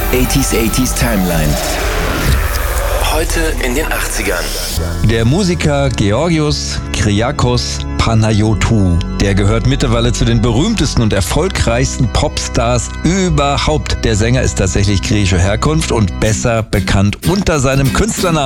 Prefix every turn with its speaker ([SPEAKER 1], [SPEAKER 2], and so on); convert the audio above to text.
[SPEAKER 1] 80s Timeline. Heute in den 80ern.
[SPEAKER 2] Der Musiker Georgios Kyriakos Panayotou, der gehört mittlerweile zu den berühmtesten und erfolgreichsten Popstars überhaupt. Der Sänger ist tatsächlich griechischer Herkunft und besser bekannt unter seinem Künstlernamen